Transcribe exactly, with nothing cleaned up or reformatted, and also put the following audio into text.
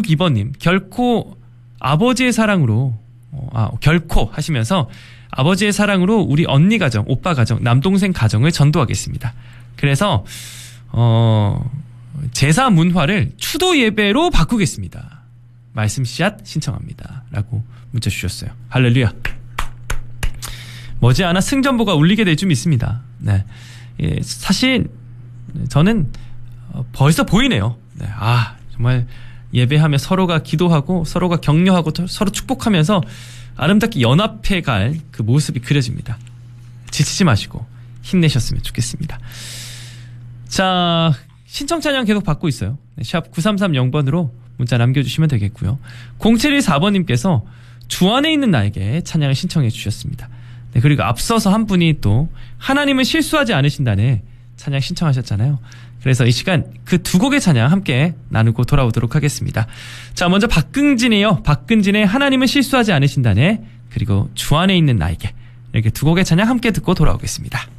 육육이 번님, 결코 아버지의 사랑으로, 어, 아, 결코 하시면서 아버지의 사랑으로 우리 언니 가정, 오빠 가정, 남동생 가정을 전도하겠습니다. 그래서, 어, 제사 문화를 추도 예배로 바꾸겠습니다. 말씀 씨앗 신청합니다. 라고 문자 주셨어요. 할렐루야. 머지않아 승전보가 울리게 될 줄 믿습니다. 네. 예, 사실, 저는 벌써 보이네요. 네. 아, 정말 예배하며 서로가 기도하고 서로가 격려하고 서로 축복하면서 아름답게 연합해 갈 그 모습이 그려집니다. 지치지 마시고 힘내셨으면 좋겠습니다. 자, 신청 찬양 계속 받고 있어요. 네, 샵 구삼삼공 번으로 문자 남겨주시면 되겠고요. 공칠일사 번님께서 주 안에 있는 나에게 찬양을 신청해 주셨습니다. 네, 그리고 앞서서 한 분이 또 하나님은 실수하지 않으신다네 찬양 신청하셨잖아요. 그래서 이 시간 그 두 곡의 찬양 함께 나누고 돌아오도록 하겠습니다. 자, 먼저 박근진이요. 박근진의 하나님은 실수하지 않으신다네, 그리고 주 안에 있는 나에게, 이렇게 두 곡의 찬양 함께 듣고 돌아오겠습니다.